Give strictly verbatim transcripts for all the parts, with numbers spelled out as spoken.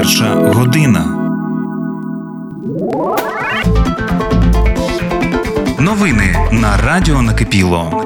Перша година. Новини на радіо Накипіло.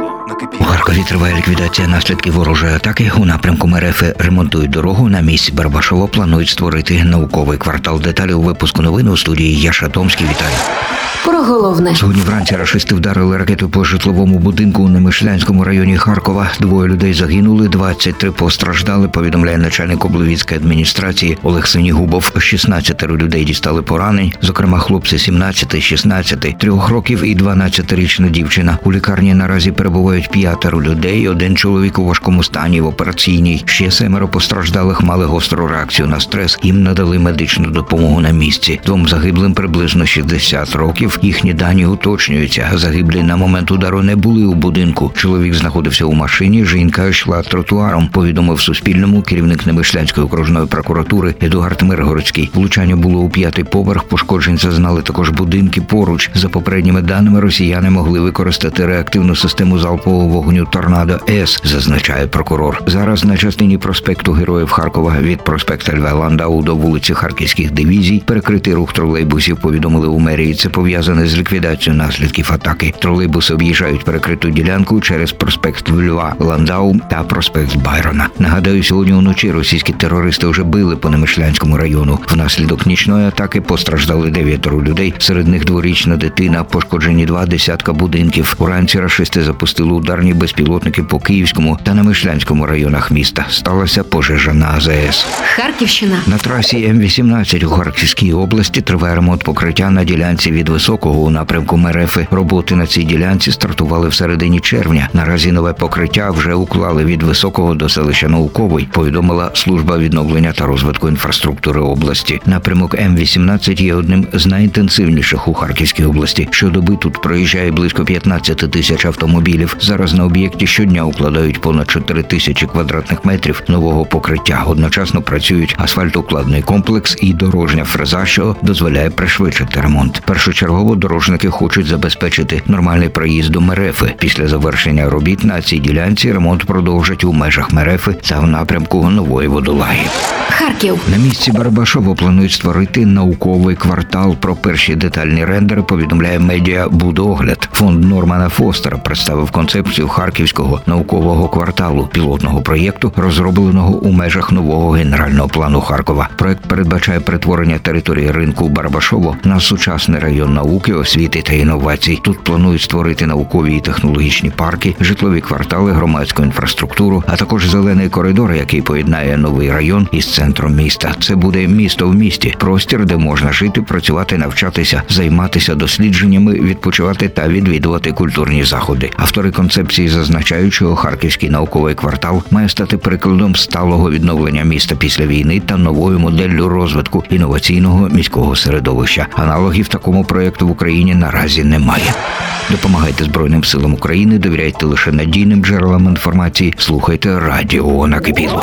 У Харкові триває ліквідація наслідків ворожої атаки. У напрямку МРФ ремонтують дорогу. На місці Барабашово планують створити науковий квартал. Деталі у випуску новин у студії Яша Томський. Вітаю. Про головне. Сьогодні вранці рашисти вдарили ракетою по житловому будинку у Немишлянському районі Харкова. Двоє людей загинули, двадцять три постраждали, повідомляє начальник Обловіцької адміністрації Олег Синігубов. шістнадцятеро людей дістали поранень, зокрема хлопці сімнадцяти, шістнадцяти, трьох років і дванадцятирічна дівчина. У лікарні наразі перебувають п'ятеро людей, один чоловік у важкому стані в операційній. Ще семеро постраждалих мали гостру реакцію на стрес. Їм надали медичну допомогу на місці. Двом загиблим приблизно шістдесят років. Їхні дані уточнюються. Загиблі на момент удару не були у будинку. Чоловік знаходився у машині, жінка йшла тротуаром, повідомив Суспільному керівник Немишлянської окружної прокуратури Едуард Миргородський. Влучання було у п'ятий поверх, пошкоджень зазнали також будинки поруч. За попередніми даними, росіяни могли використати реактивну систему залпового вогню «Торнадо-С», зазначає прокурор. Зараз на частині проспекту Героїв Харкова від проспекта Льва Ландау до вулиці Харківських дивізій перекритий рух тролейбусів, повідомили у мерії. Це пов'язане з ліквідацією наслідків атаки. Тролейбуси об'їжджають перекриту ділянку через проспект Льва Ландау та проспект Байрона. Нагадаю, сьогодні уночі російські терористи вже били по Немишлянському району. Внаслідок нічної атаки постраждали дев'ятеро людей, серед них дворічна дитина, пошкоджені два десятка будинків. Уранці рашисти запустили ударні безпілотники по Київському та Немишлянському районах міста. Сталася пожежа на АЗС. Харківщина. На трасі Ем вісімнадцять у Харківській області триває ремонт покриття на ділянці від Високого у напрямку МРФ. Роботи на цій ділянці стартували в середині червня. Наразі нове покриття вже уклали від Високого до селища Науковий, повідомила служба відновлення та розвитку інфраструктури області. Напрямок Ем вісімнадцять є одним з найінтенсивніших у Харківській області. Щодоби тут проїжджає близько п'ятнадцять тисяч автомобілів. Зараз на об'єкті щодня укладають понад чотири тисячі квадратних метрів нового покриття. Одночасно працюють асфальтоукладний комплекс і дорожня фреза, що дозволяє пришвидшити ремонт. Першочергово дорожники хочуть забезпечити нормальний проїзд до МРФ. Після завершення робіт на цій ділянці ремонт продовжать у межах МРФ та в напрямку Нової Водолаї. Харків. На місці Барабашово планують створити науковий квартал. Про перші детальні рендери повідомляє медіа «Будогляд». Фонд Нормана Фостера представив концепцію Харківського наукового кварталу, пілотного проєкту, розробленого у межах нового генерального плану Харкова. Проєкт передбачає перетворення території ринку Барабашово на сучасний район науки, освіти та інновацій. Тут планують створити наукові і технологічні парки, житлові квартали, громадську інфраструктуру, а також зелений коридор, який поєднає новий район із центром міста. Це буде місто в місті, простір, де можна жити, працювати, навчатися, займатися дослідженнями, відпочивати та відвідувати культурні заходи. Автори концепції зазначають, що Харківський науковий квартал має стати прикладом сталого відновлення міста після війни та новою моделлю розвитку інноваційного міського середовища. Аналогів такому проєкту в Україні наразі немає. Допомагайте Збройним силам України, довіряйте лише надійним джерелам інформації, слухайте радіо Накипіло.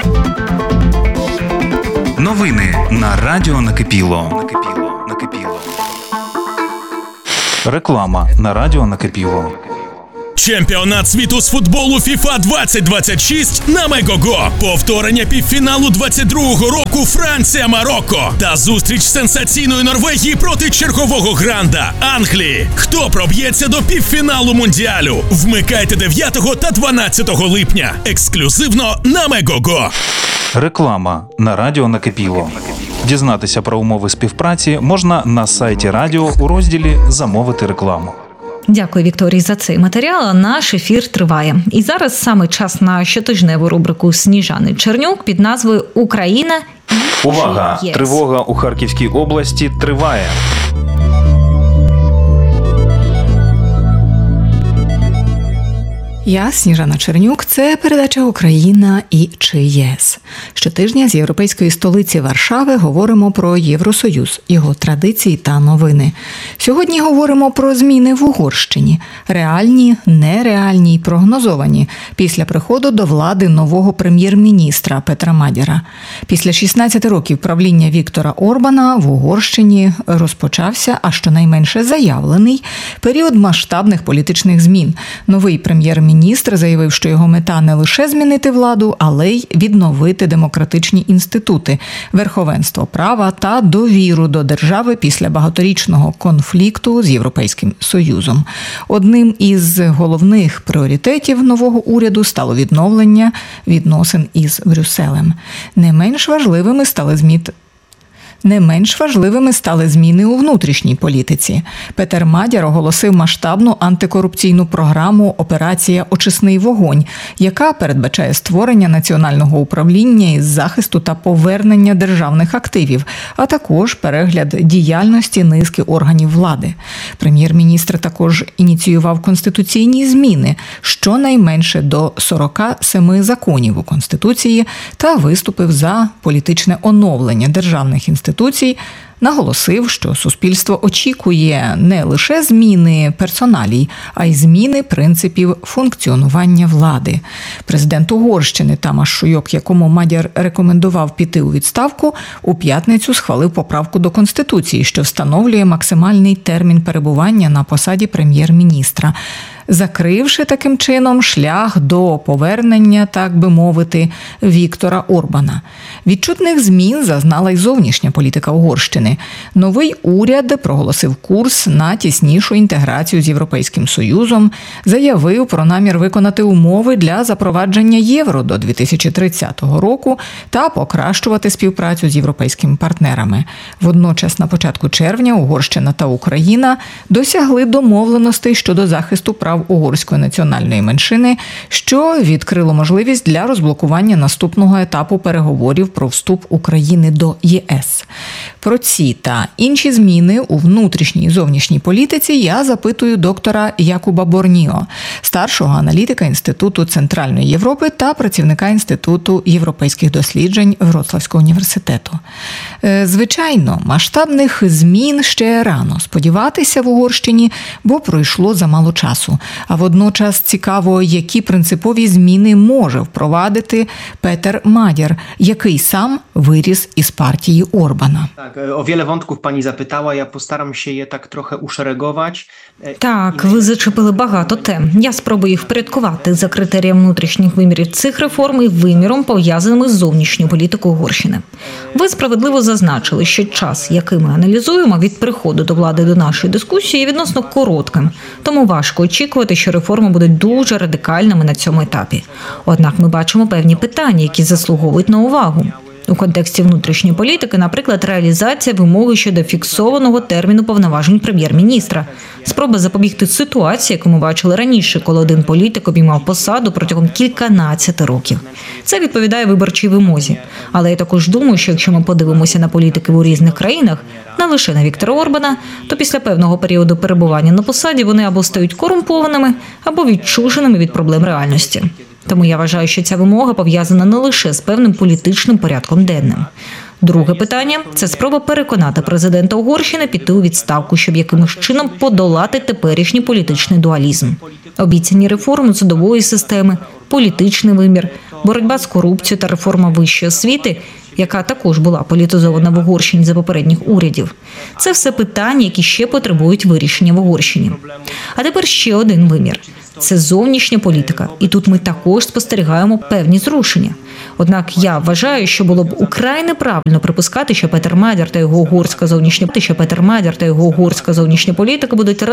Новини на радіо Накипіло. Накипіло. Реклама на радіо Накипіло. Чемпіонат світу з футболу фіфа двадцять двадцять шість на Мегого. Повторення півфіналу двадцять другого року Франція-Марокко. Та зустріч сенсаційної Норвегії проти чергового гранда Англії. Хто проб'ється до півфіналу Мундіалю? Вмикайте дев'ятого та дванадцятого липня. Ексклюзивно на Мегого. Реклама на радіо Накипіло. Дізнатися про умови співпраці можна на сайті радіо у розділі «Замовити рекламу». Дякую, Вікторії, за цей матеріал. Наш ефір триває. І зараз саме час на щотижневу рубрику Сніжани Чернюк під назвою «Україна і Увага! ЄС». Тривога у Харківській області триває. Я, Сніжана Чернюк, це передача «Україна і чи ЄС». Щотижня з європейської столиці Варшави говоримо про Євросоюз, його традиції та новини. Сьогодні говоримо про зміни в Угорщині. Реальні, нереальні й прогнозовані після приходу до влади нового прем'єр-міністра Петра Мадяра. Після шістнадцяти років правління Віктора Орбана в Угорщині розпочався, а щонайменше заявлений, період масштабних політичних змін. Новий прем'єр-міністр Міністр заявив, що його мета не лише змінити владу, але й відновити демократичні інститути, верховенство права та довіру до держави після багаторічного конфлікту з Європейським Союзом. Одним із головних пріоритетів нового уряду стало відновлення відносин із Брюсселем. Не менш важливими стали зміни Не менш важливими стали зміни у внутрішній політиці. Петер Мадяр оголосив масштабну антикорупційну програму «Операція Очисний вогонь», яка передбачає створення національного управління із захисту та повернення державних активів, а також перегляд діяльності низки органів влади. Прем'єр-міністр також ініціював конституційні зміни, щонайменше до сорок сім законів у Конституції, та виступив за політичне оновлення державних інституцій. Інституцій, наголосив, що суспільство очікує не лише зміни персоналій, а й зміни принципів функціонування влади. Президент Угорщини Тамаш Шуйок, якому Мадяр рекомендував піти у відставку, у п'ятницю схвалив поправку до Конституції, що встановлює максимальний термін перебування на посаді прем'єр-міністра, закривши таким чином шлях до повернення, так би мовити, Віктора Орбана. Відчутних змін зазнала й зовнішня політика Угорщини. Новий уряд проголосив курс на тіснішу інтеграцію з Європейським Союзом, заявив про намір виконати умови для запровадження євро до дві тисячі тридцятого року та покращувати співпрацю з європейськими партнерами. Водночас на початку червня Угорщина та Україна досягли домовленостей щодо захисту прав угорської національної меншини, що відкрило можливість для розблокування наступного етапу переговорів про вступ України до ЄС. Про ці та інші зміни у внутрішній і зовнішній політиці я запитую доктора Якуба Борніо, старшого аналітика Інституту Центральної Європи та працівника Інституту європейських досліджень Вроцлавського університету. Звичайно, масштабних змін ще рано сподіватися в Угорщині, бо пройшло замало часу. А водночас цікаво, які принципові зміни може впровадити Петер Мадяр, який сам виріс із партії Орбана. Tak, o wiele wątków pani zapytała, ja postaram się je tak trochę uszeregować. Так, ви зачепили багато тем. Я спробую їх впорядкувати за критерієм внутрішніх вимірів цих реформ і виміром, пов'язаними з зовнішньою політикою Угорщини. Ви справедливо зазначили, що час, який ми аналізуємо від приходу до влади до нашої дискусії, є відносно коротким. Тому важко очікувати, що реформи будуть дуже радикальними на цьому етапі. Однак ми бачимо певні питання, які заслуговують на увагу. У контексті внутрішньої політики, наприклад, реалізація вимоги щодо фіксованого терміну повноважень прем'єр-міністра, спроба запобігти ситуації, яку ми бачили раніше, коли один політик обіймав посаду протягом кільканадцяти років. Це відповідає виборчій вимозі. Але я також думаю, що якщо ми подивимося на політиків у різних країнах, не лише на Віктора Орбана, то після певного періоду перебування на посаді вони або стають корумпованими, або відчуженими від проблем реальності. Тому я вважаю, що ця вимога пов'язана не лише з певним політичним порядком денним. Друге питання – це спроба переконати президента Угорщини піти у відставку, щоб якимось чином подолати теперішній політичний дуалізм. Обіцяні реформи судової системи, політичний вимір, боротьба з корупцією та реформа вищої освіти, яка також була політизована в Угорщині за попередніх урядів. Це все питання, які ще потребують вирішення в Угорщині. А тепер ще один вимір – це зовнішня політика. І тут ми також спостерігаємо певні зрушення. Однак я вважаю, що було б украй неправильно припускати, що Петер Мадяр та його угорська зовнішня, що Петер Мадяр та його угорська зовнішня політика будуть